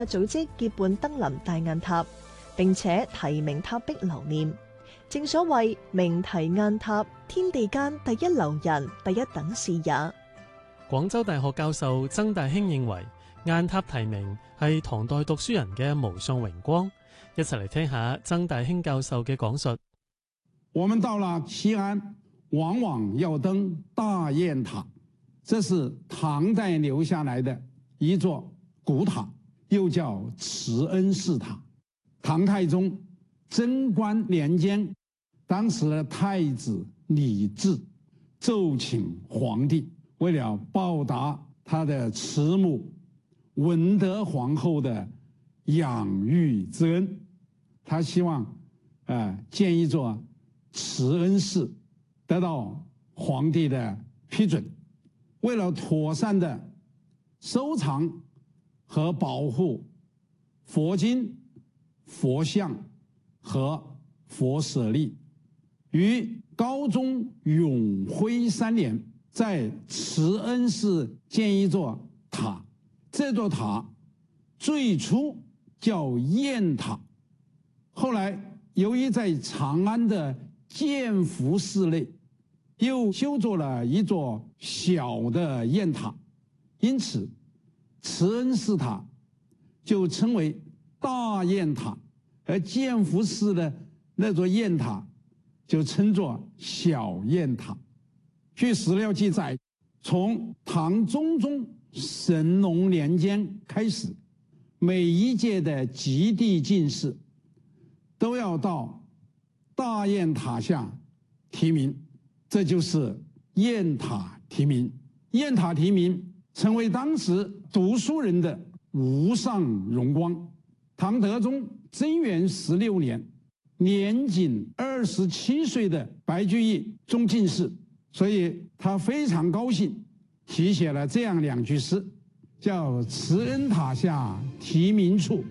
組織結伴登臨大雁塔，並且題名塔壁留念。正所謂名題雁塔，天地間第一留人，第一等事也。 廣州大學教授曾大興認為，雁塔題名係唐代讀書人嘅無上榮光。一齊嚟聽下曾大興教授嘅講述。 我們到了西安，往往要登大雁塔，這是唐代留下來的一座古塔，又叫慈恩寺塔。唐太宗貞觀年間，當時的太子李治奏請皇帝，為了報答他的慈母文德皇后的養育之恩，他希望建一座慈恩寺，得到皇帝的批准。為了妥善的收藏和保護佛經、佛像和佛舍利，於高宗永徽3年，在慈恩寺建一座塔。這座塔最初叫雁塔，後來由於在長安的建福寺內又修築了一座小的雁塔，因此慈恩寺塔就稱為大雁塔，而建福寺的那座雁塔就稱作小雁塔。據史料記載，從唐中宗神龍年間開始，每一屆的及第進士都要到大雁塔下題名，這就是雁塔題名。雁塔題名成為當時讀書人的無上榮光。唐德宗貞元16年，年僅27歲的白居易中進士，所以他非常高興，題寫了這樣2句詩，叫慈恩塔下題名處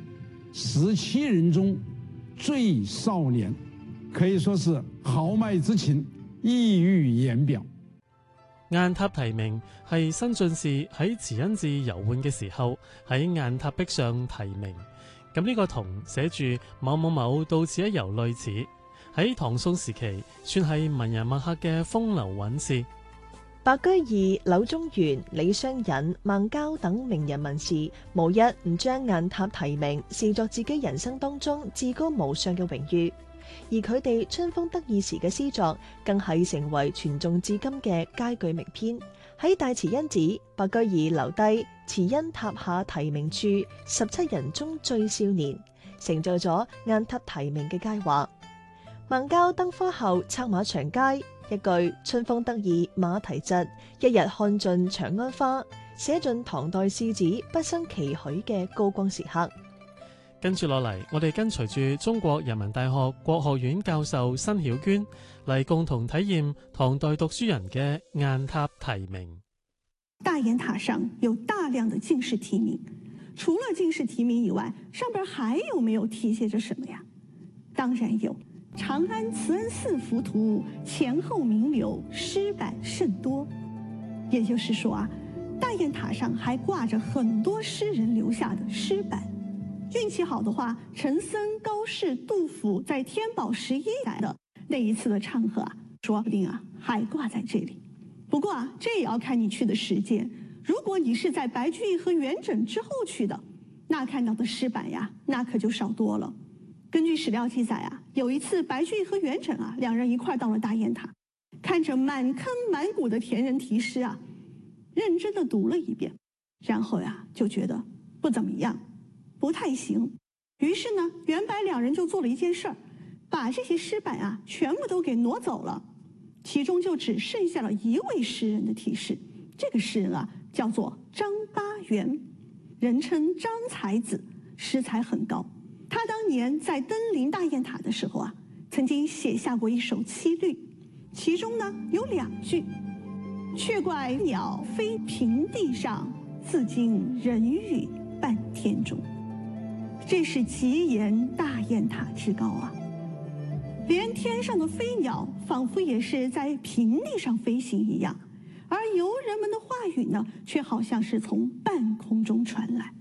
，17人中最少年，可以說是豪邁之情溢於言表。 雁塔題名係新進士喺慈恩寺遊玩嘅時候喺雁塔壁上題名，咁呢個同寫住某某某到此一遊類似。喺唐宋時期算係文人墨客嘅風流韻事。 白居易、柳宗元、李商隱、孟郊等名人文士，無一唔將雁塔題名視作自己人生當中至高無上嘅榮譽。而佢哋春風得意時嘅詩作，更係成為傳頌至今嘅佳句名篇。喺大慈恩寺，白居易留低慈恩塔下題名處，17人中最少年，成就咗雁塔題名嘅佳話。孟郊登科後策馬長街，一句春風得意馬蹄疾，一日看盡長安花，寫盡唐代士子不生期許嘅高光時刻。 跟住落嚟，我哋跟隨住中國人民大學國學院教授辛曉娟嚟共同體驗唐代讀書人嘅雁塔題名。 大雁塔上有大量的進士題名，除了進士題名以外，上邊還有沒有題寫着什麼呀？當然有，長安慈恩寺浮圖，前後名流，詩版甚多。也就是說啊，大雁塔上還掛着很多詩人留下的詩版。運氣好的話，陳森、高適、杜甫在天寶11來的那一次的唱和啊，說不定啊還掛在這裡。不過啊，這也要看你去的時間。如果你是在白居易和元稹之後去的，那看到的詩版呀，那可就少多了。根據史料記載啊，有一次白居易和元稹啊兩人一塊到了大雁塔，看着滿坑滿谷的田人題詩啊，認真的讀了一遍，然後呀就覺得不怎麼樣。不太行，於是呢，元白兩人就做了一件事兒，把這些詩版啊全部都給挪走了，其中就只剩下了一位詩人的題詩。這個詩人啊叫做張八元，人稱張才子，詩才很高。他當年在登臨大雁塔的時候啊，曾經寫下過一首七律，其中呢有2句：卻怪鳥飛平地上，自驚人語半天中。這是極言大雁塔之高啊！連天上的飛鳥仿佛也是在平地上飛行一樣，而遊人們的話語呢，卻好像是從半空中傳來。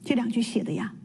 这2句写的呀，